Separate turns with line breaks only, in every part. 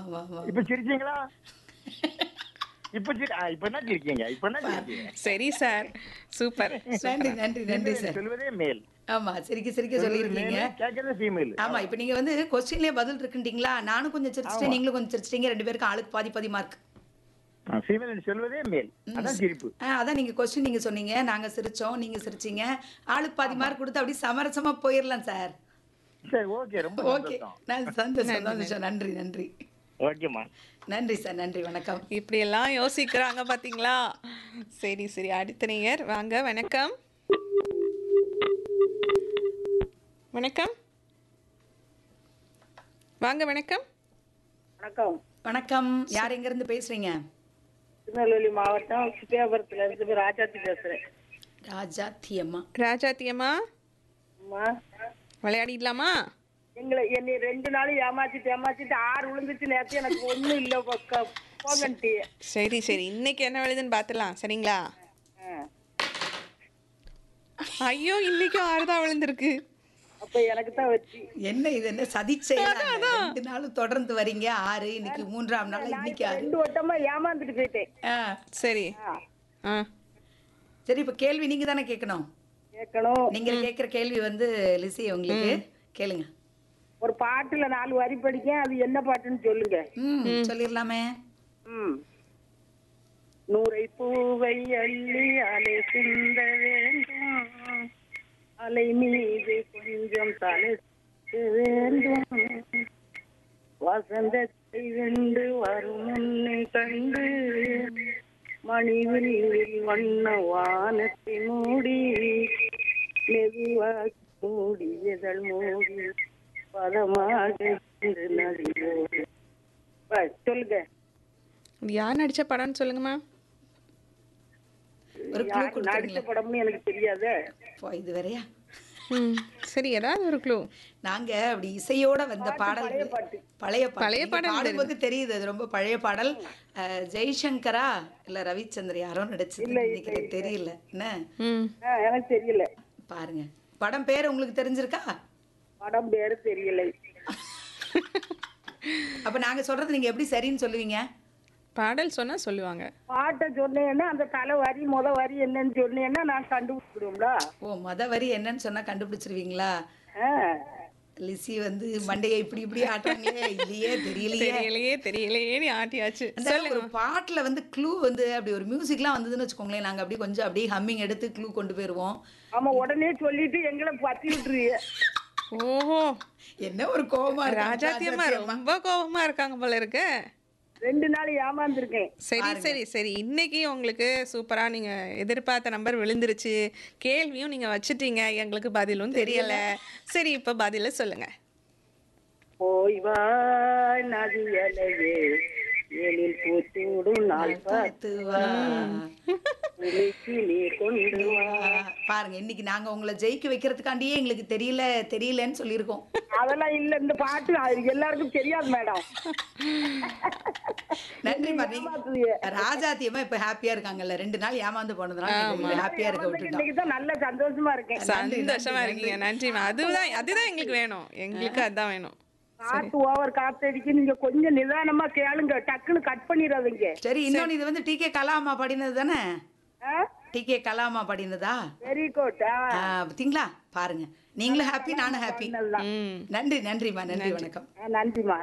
ஆமா ஆமா
இப்ப சிரிச்சீங்களா? இப்ப என்ன சிரிக்கீங்க? இப்ப என்ன சிரிக்கீங்க?
சரி சார். சூப்பர்.
நன்றி நன்றி நன்றி
ஃபீமேல்
சார்.
சொல்வதே மேல்.
ஆமா சிரிக்க சிரிக்க
சொல்வது
சொல்லியிருக்கீங்க.
மேல், கேட்கறது ஃபீமேல்.
ஆமா இப்ப நீங்க வந்து கொஸ்டின்லயே பதில் இருக்குன்ட்டீங்களா? நானும் கொஞ்சம் சிரிச்சிட்டேன்,
ஆமா.
நீங்களும் கொஞ்சம் சிரிச்சிட்டீங்க. 2 பேருக்கும் ஆளுக்கு பாதி பாதி மார்க்.
ஃபீமேல் சொல்வதே மேல். அதான் சிரிப்பு.
அதான் நீங்க கொஸ்டின் நீங்க சொன்னீங்க, நாங்க சிரிச்சோம், நீங்க சிரிச்சீங்க. ஆளுக்கு பாதி
ஆமா.
மார்க் குடுத்து அப்படியே சமரசமா போயிரலாம் சார்.
சரி, ஓகே. ரொம்ப
ஓகே.
சந்தோஷம்.
சந்தோஷம்
நன்றி,
சந்தோஷம். நன்றி நன்றி.
ஓகேம்மா.
நன்றி சார். நன்றி. வணக்கம்.
இப்படியெல்லாம் யோசிக்கிறாங்க பாத்தீங்களா? சரி சரி, அடுத்த நேயர் வாங்க. வணக்கம். வணக்கம். வாங்க. வணக்கம்.
வணக்கம்.
வணக்கம். யார் எங்க இருந்து பேசுறீங்க?
திருநெல்வேலி மாவட்டம் சுத்தியாபுரத்துல இருந்து ராஜாத்தி பேசுறேன்.
ராஜாத்தி அம்மா.
ராஜாத்தியம்மா,
அம்மா,
விளையாடிடலாமா?
என்னை 2 நாள் ஏமாத்திட்டு 6 விழுந்துச்சு நேரத்து. எனக்கு ஒண்ணும் இல்ல போங்கன்ட்டு.
சரி சரி, இன்னைக்கு என்ன விழுதுன்னு பார்த்துலாம். சரிங்களா? ஐயோ, இன்னைக்கும் 6 தான் விழுந்திருக்கு.
அப்ப எனக்கு தான் வச்சு
என்ன இது, என்ன சதிச்செயலா? 2 நாளும் தொடர்ந்து வரீங்க. 6 இன்னைக்கு 3ஆம் நாள், இன்னைக்கு 6.
2 வட்டமா ஏமாந்துட்டு போயிட்டேன்.
சரி. ஆ
சரி இப்ப கேள்வி நீங்க தானே கேட்கணும்.
கேட்கணும்.
நீங்க கேட்கிற கேள்வி வந்து லிசி உங்களுக்கு கேளுங்க.
ஒரு பாட்டுல 4 வரி படிக்கேன், அது என்ன பாட்டுன்னு சொல்லுங்க.
சொல்லிடலாமே.
நூறை பூவை அள்ளி அலை சிந்த வேண்டும், அலை மீது கொஞ்சம் தலை வேண்டும், வசந்தத்தை வென்று வரும் முன்னே கண்டு மணிவில் வண்ண வானத்தை மூடி மெதுவாக மூடி எதழ் மூடி பதமாக நதியோடு. சொல்லுங்க.
யார் நடிச்ச படம்னு சொல்லுங்கம்மா.
ஒரு க்ளூ
நடிச்ச
கொடுத்துருங்களேன்.
படம்னு எனக்கு தெரியாதே.
இது வரையா?
சரி, ஏதாவது ஒரு க்ளூ.
நாங்க அப்படி இசையோட வந்த பாடல். பழைய
பாடல்
பாடும்போது தெரியுது அது ரொம்ப பழைய பாடல். ஜெய்சங்கரா இல்ல ரவிச்சந்திர யாரோ நடிச்சது தெரியல. என்ன
எனக்கு தெரியல.
பாருங்க, படம் பேர் உங்களுக்கு தெரிஞ்சிருக்கா?
படம் பேரு தெரியல.
அப்ப நாங்க சொல்றது நீங்க எப்படி சரின்னு சொல்லுவீங்க?
பாடல் சொன்னா சொல்லுவாங்க.
பாட்டை சொன்னேன்னா அந்த தலை வரி முத வரி என்னன்னு சொன்னேன்னா நான் கண்டுபிடிச்சிடுவோம்ல.
மொத வரி என்னன்னு சொன்னா கண்டுபிடிச்சிருவீங்களா? லிசி வந்து மண்டையை இப்படி இப்படி ஆட்டுறாங்களே, இல்லையே
தெரியலையே ஆட்டியாச்சு.
ஒரு பாட்டுல வந்து க்ளூ வந்து அப்படி ஒரு மியூசிக்லாம் வந்ததுன்னு வச்சுக்கோங்களேன், நாங்க அப்படியே கொஞ்சம் அப்படியே ஹம்மிங் எடுத்து க்ளூ கொண்டு போயிருவோம்.
ஆமா, உடனே சொல்லிட்டு எங்களை பத்தி விட்டுருவீங்க.
ஓஹோ,
என்ன ஒரு கோபமா இருக்கு.
ராஜாத்தியம்மா ரொம்ப கோபமா இருக்காங்க போல இருக்கு.
2 நாள் ஏமாந்துருக்கேன்.
சரி சரி சரி, இன்னைக்கு உங்களுக்கு சூப்பரா நீங்க எதிர்பார்த்த நம்பர் விழுந்துருச்சு. கேள்வியும் நீங்க வச்சிட்டீங்க, எங்களுக்கு பதிலும் தெரியல. சரி, இப்ப பதில சொல்லுங்க.
போய் வா நதியலையே எழில் பூச்சூடும் நாள் பார்த்து வா, நீ கொண்டு வா.
பாருங்க, இன்னைக்கு நாங்க உங்களை ஜெயிக்க வைக்கிறதுக்காண்டியே எங்களுக்கு தெரியலன்னு சொல்லியிருக்கோம்.
அதெல்லாம் இல்ல, இந்த பாட்டு எல்லாருக்கும் தெரியாது மேடம்.
நன்றி. ராஜாத்தியமா இப்ப ஹாப்பியா இருக்காங்கல்ல, 2 நாள் ஏமாந்து போனதுனால ஹாப்பியா இருக்க விட்டுட்டோம்.
இன்னைக்கு தான் நல்ல சந்தோஷமா இருக்கேன்.
சந்தோஷமா இருக்கீங்க. நன்றிமா. அதுதான் எங்களுக்கு வேணும். எங்களுக்கு அதான் வேணும்.
காத்து ஓவர் காத்தடிக்கு. நீங்க கொஞ்சம் நிதானமா கேளுங்க, டக்குன்னு கட் பண்ணிடாதீங்க.
சரி, இன்னொன்னு இது வந்து டிகே கலாமா பாடினது தானே? டிகே கலாமா பாடினதா?
Very good.
பாத்தீங்களா, பாருங்க, நீங்களும் ஹாப்பி, நானும் ஹாப்பி. நன்றி நன்றிமா. நன்றி, வணக்கம்.
நன்றிமா.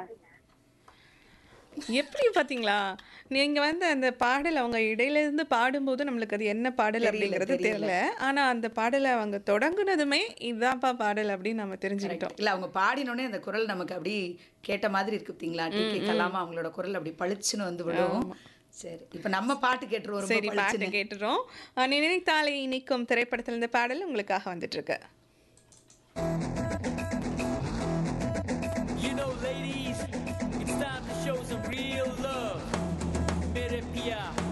எப்படி பாத்தீங்களா, நீங்க வந்து அந்த பாடல் அவங்க இடையில இருந்து பாடும்போது நம்மளுக்கு அது என்ன பாடல் அப்படிங்கிறது தெரியல. ஆனா அந்த பாடலை அவங்க தொடங்குனதுமே இதுதான்ப்பா பாடல் அப்படின்னு நம்ம தெரிஞ்சுக்கிட்டோம்.
இல்ல, அவங்க பாடினோடனே அந்த குரல் நமக்கு அப்படி கேட்ட மாதிரி இருக்கு. பாத்தீங்களா, டிகே கலாமா அவங்களோட குரல் அப்படி பளிச்சுன்னு வந்து விடும். சரி, இப்ப நம்ம பாட்டு கேட்டுருவோம்.
சரி, பாட்டு கேட்டுறோம். நினைத்தாலே இனிக்கும் திரைப்படத்துல இந்த பாடல் உங்களுக்காக வந்துட்டு இருக்கு.
You know, ladies, it's time to show some real love. Mere piya.